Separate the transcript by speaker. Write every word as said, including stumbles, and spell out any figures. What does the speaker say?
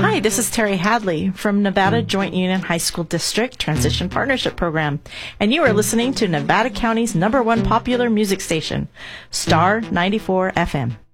Speaker 1: Hi, this is Terry Hadley from Nevada Joint Union High School District Transition Partnership Program, and you are listening to Nevada County's number one popular music station, Star ninety-four F M.